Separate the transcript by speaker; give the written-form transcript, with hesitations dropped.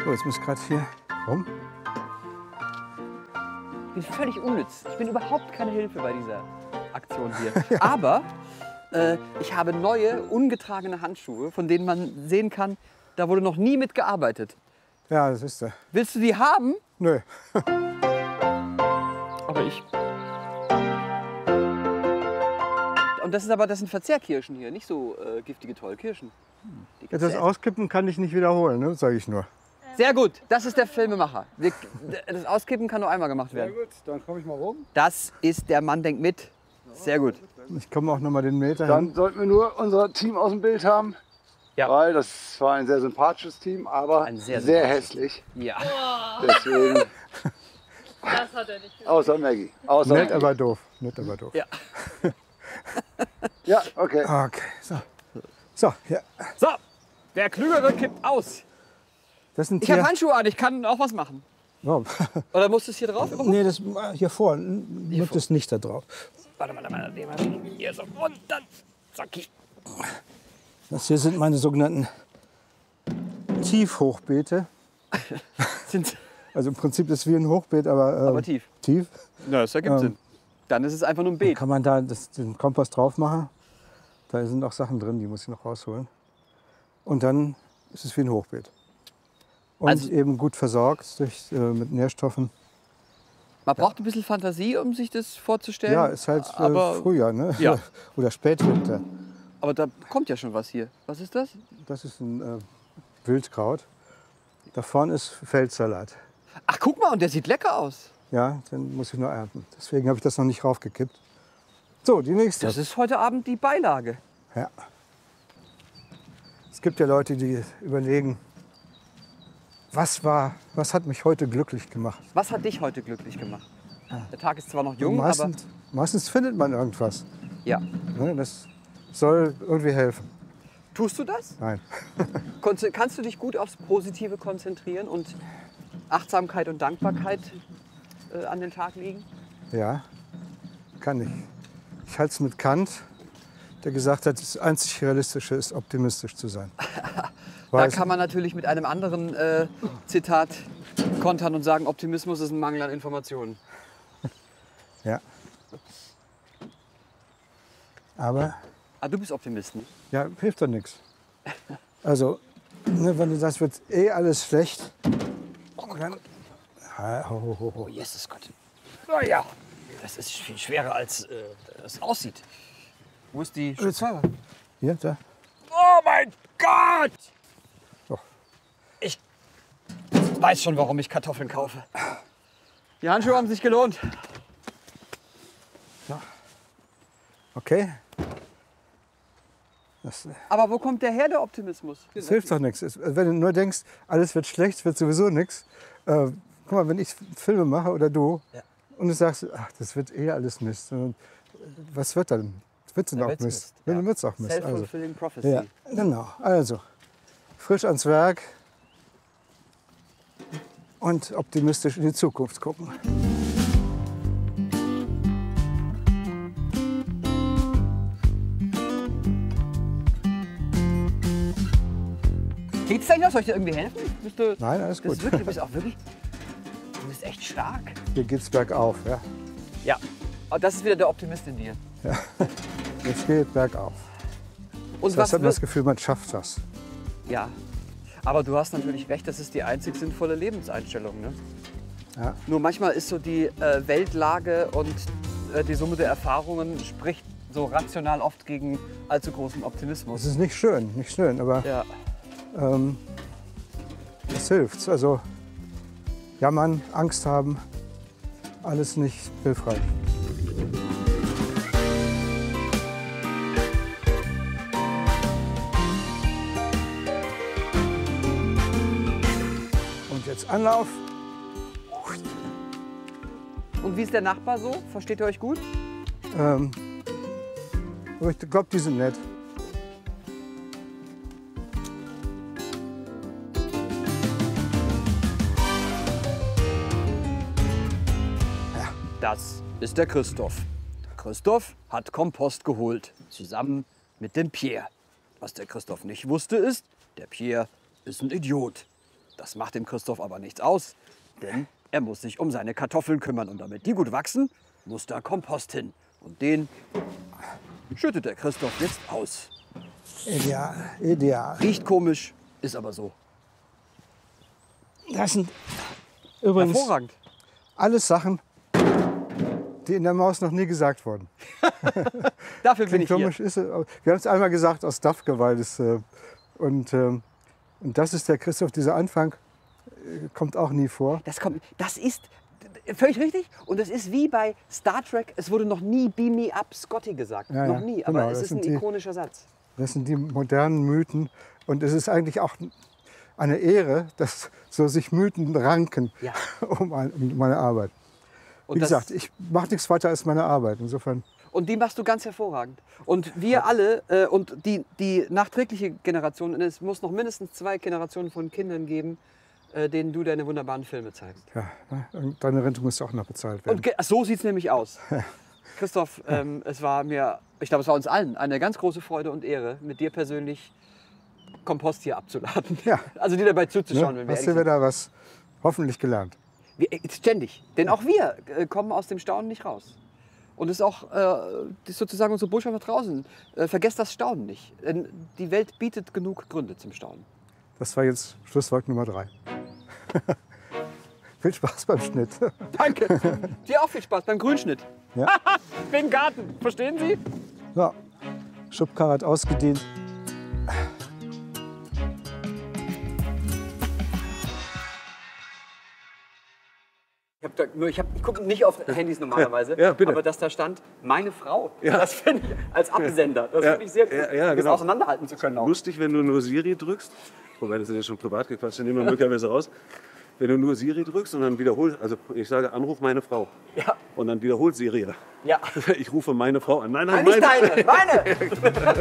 Speaker 1: So, jetzt muss ich gerade hier rum.
Speaker 2: Ich bin völlig unnütz. Ich bin überhaupt keine Hilfe bei dieser Aktion hier. Ja. Aber ich habe neue, ungetragene Handschuhe, von denen man sehen kann, da wurde noch nie mitgearbeitet.
Speaker 1: Ja, das ist der.
Speaker 2: Willst du die haben?
Speaker 1: Nö.
Speaker 2: Aber ich. Und das sind Verzehrkirschen hier, nicht so giftige Tollkirschen.
Speaker 1: Ja, das Auskippen kann ich nicht wiederholen, ne? Sage ich nur.
Speaker 2: Sehr gut, das ist der Filmemacher. Das Auskippen kann nur einmal gemacht werden.
Speaker 1: Sehr gut, dann komme ich mal rum.
Speaker 2: Das ist der Mann denkt mit. Sehr gut.
Speaker 1: Ich komme auch noch mal den Meter
Speaker 3: Dann
Speaker 1: hin.
Speaker 3: sollten wir nur unser Team aus dem Bild haben.
Speaker 2: Ja.
Speaker 3: Weil das war ein sehr sympathisches Team, aber
Speaker 2: Ein sehr
Speaker 3: hässlich.
Speaker 2: Ja.
Speaker 3: Deswegen.
Speaker 4: Das hat er nicht gesagt.
Speaker 3: Außer Maggie. Außer
Speaker 1: Nett,
Speaker 3: Maggie.
Speaker 1: aber doof. Nett, aber doof.
Speaker 2: Ja.
Speaker 3: Ja, okay.
Speaker 1: Okay, so. So, ja.
Speaker 2: So, der Klügere kippt aus.
Speaker 1: Das sind
Speaker 2: Ich habe Handschuhe an, ich kann auch was machen.
Speaker 1: Oh.
Speaker 2: Oder muss es hier drauf?
Speaker 1: Nee, das hier vor. Nimmt es nicht da drauf.
Speaker 2: Warte mal, hier so und dann zacki.
Speaker 1: Das hier sind meine sogenannten Tiefhochbeete. Also im Prinzip ist es wie ein Hochbeet, aber
Speaker 2: tief.
Speaker 1: Tief.
Speaker 2: Ja, das ergibt Sinn. Dann ist es einfach nur ein Beet.
Speaker 1: Kann man da den Kompass drauf machen. Da sind auch Sachen drin, die muss ich noch rausholen. Und dann ist es wie ein Hochbeet. Und
Speaker 2: Also-
Speaker 1: eben gut versorgt mit Nährstoffen.
Speaker 2: Man braucht ein bisschen Fantasie, um sich das vorzustellen.
Speaker 1: Ja, ist halt
Speaker 2: aber,
Speaker 1: Frühjahr, ne?
Speaker 2: Ja.
Speaker 1: Oder Spätwinter.
Speaker 2: aber da kommt ja schon was hier. Was ist das?
Speaker 1: Das ist ein Wildkraut. Da vorne ist Feldsalat.
Speaker 2: Ach, guck mal, und der sieht lecker aus.
Speaker 1: Ja, den muss ich nur ernten. Deswegen habe ich das noch nicht raufgekippt. So, die nächste.
Speaker 2: Das ist heute Abend die Beilage.
Speaker 1: Ja. Es gibt ja Leute, die überlegen, was hat mich heute glücklich gemacht?
Speaker 2: Was hat dich heute glücklich gemacht? Der Tag ist zwar noch jung, aber
Speaker 1: Meistens findet man irgendwas.
Speaker 2: ja.
Speaker 1: Ne, das soll irgendwie helfen.
Speaker 2: Tust du das?
Speaker 1: Nein.
Speaker 2: Kannst du dich gut aufs Positive konzentrieren und Achtsamkeit und Dankbarkeit an den Tag legen?
Speaker 1: Ja, kann ich. Ich halte es mit Kant, der gesagt hat, das einzig Realistische ist, optimistisch zu sein.
Speaker 2: Da kann man natürlich mit einem anderen Zitat kontern und sagen, Optimismus ist ein Mangel an Informationen.
Speaker 1: Ja. Aber
Speaker 2: Ah, du bist Optimist, ne?
Speaker 1: ja, hilft doch nichts. Also, ne, wenn du sagst, wird eh alles schlecht. Dann,
Speaker 2: Oh, Jesus Gott. Na ja, das ist viel schwerer, als es aussieht. Wo ist die Schutzwaffe?
Speaker 1: Hier, da.
Speaker 2: Oh mein Gott!
Speaker 1: Doch.
Speaker 2: Ich weiß schon, warum ich Kartoffeln kaufe. Die Handschuhe haben sich gelohnt.
Speaker 1: Okay.
Speaker 2: Aber wo kommt der her, der Optimismus?
Speaker 1: Das hilft doch nichts. Wenn du nur denkst, alles wird schlecht, wird sowieso nichts. Guck mal, wenn ich Filme mache oder du und du sagst, ach, das wird eh alles Mist. Und was wird dann? Wird dann auch Mist. Dann wird es auch Mist. Also,
Speaker 2: Self-fulfilling prophecy.
Speaker 1: ja, genau. Also, frisch ans Werk und optimistisch in die Zukunft gucken.
Speaker 2: Geht's denn noch? Soll ich dir irgendwie helfen?
Speaker 1: Nein, alles gut.
Speaker 2: Du bist auch wirklich, du bist echt stark.
Speaker 1: Hier geht's bergauf. Ja.
Speaker 2: Ja, und das ist wieder der Optimist in dir.
Speaker 1: Es geht bergauf.
Speaker 2: Und
Speaker 1: Das heißt, hat man das Gefühl, man schafft das.
Speaker 2: Ja, aber du hast natürlich recht, das ist die einzig sinnvolle Lebenseinstellung. Ne?
Speaker 1: Ja.
Speaker 2: Nur manchmal ist so die Weltlage und die Summe der Erfahrungen spricht so rational oft gegen allzu großen Optimismus.
Speaker 1: Es ist nicht schön, aber
Speaker 2: Ja.
Speaker 1: es hilft. Also jammern, Angst haben, alles nicht hilfreich. Und jetzt Anlauf.
Speaker 2: Und wie ist der Nachbar so? Versteht ihr euch gut?
Speaker 1: Aber ich glaube, die sind nett.
Speaker 2: Das ist der Christoph. Christoph hat Kompost geholt, zusammen mit dem Pierre. Was der Christoph nicht wusste ist, der Pierre ist ein Idiot. Das macht dem Christoph aber nichts aus, denn er muss sich um seine Kartoffeln kümmern. Und damit die gut wachsen, muss da Kompost hin. Und den schüttet der Christoph jetzt aus.
Speaker 1: Ideal, ideal.
Speaker 2: Riecht komisch, ist aber so.
Speaker 1: Das sind übrigens
Speaker 2: Hervorragend.
Speaker 1: alles Sachen, die in der Maus noch nie gesagt wurden.
Speaker 2: Dafür bin
Speaker 1: Klingt
Speaker 2: ich hier.
Speaker 1: komisch, ist, wir haben es einmal gesagt aus Dafke, weil das, und das ist der Christoph, dieser Anfang kommt auch nie vor.
Speaker 2: Das ist völlig richtig. Und es ist wie bei Star Trek, es wurde noch nie Beam me up Scotty gesagt.
Speaker 1: Ja,
Speaker 2: noch
Speaker 1: ja,
Speaker 2: nie,
Speaker 1: genau,
Speaker 2: aber es
Speaker 1: das
Speaker 2: ist ein
Speaker 1: sind die-
Speaker 2: ikonischer Satz.
Speaker 1: Das sind die modernen Mythen. Und es ist eigentlich auch eine Ehre, dass so sich Mythen ranken
Speaker 2: Ja.
Speaker 1: um meine Arbeit.
Speaker 2: Und
Speaker 1: Wie gesagt, ich mache nichts weiter als meine Arbeit. Insofern,
Speaker 2: Und die machst du ganz hervorragend. Und wir alle, und die nachträgliche Generation, und es muss noch mindestens 2 Generationen von Kindern geben, denen du deine wunderbaren Filme zeigst.
Speaker 1: ja, und deine Rente muss auch noch bezahlt werden.
Speaker 2: Und so sieht es nämlich aus. Christoph, es war mir, ich glaube, es war uns allen eine ganz große Freude und Ehre, mit dir persönlich Kompost hier abzuladen.
Speaker 1: Ja.
Speaker 2: Also dir dabei zuzuschauen, wenn wir
Speaker 1: Hast
Speaker 2: ehrlich
Speaker 1: du
Speaker 2: sind.
Speaker 1: wieder was hoffentlich gelernt?
Speaker 2: Ständig. Denn auch wir kommen aus dem Staunen nicht raus. Und es ist auch das ist sozusagen unsere Botschaft nach draußen. Vergesst das Staunen nicht. Denn die Welt bietet genug Gründe zum Staunen.
Speaker 1: Das war jetzt Schlusswort Nummer 3. Viel Spaß beim Schnitt.
Speaker 2: Danke. Dir auch viel Spaß beim Grünschnitt.
Speaker 1: Ja.
Speaker 2: Wegen Garten. Verstehen Sie?
Speaker 1: So, Schubkarre hat ausgedient.
Speaker 2: Ich gucke nicht auf Handys normalerweise,
Speaker 5: Ja, bitte.
Speaker 2: aber dass da stand, meine Frau, das finde ich als Absender, das
Speaker 5: Ja.
Speaker 2: finde ich sehr gut,
Speaker 5: Ja,
Speaker 2: das
Speaker 5: genau.
Speaker 2: auseinanderhalten zu können auch.
Speaker 5: Lustig, wenn du nur Siri drückst, wobei das ist ja schon privat gequatscht, dann nehmen wir möglicherweise raus. Wenn du nur Siri drückst und dann wiederholst, also ich sage, Anruf meine Frau.
Speaker 2: Ja.
Speaker 5: Und dann wiederholt Siri.
Speaker 2: Ja.
Speaker 5: Ich rufe meine Frau an. Nein,
Speaker 2: Nein,
Speaker 5: nein,
Speaker 2: nicht deine, meine!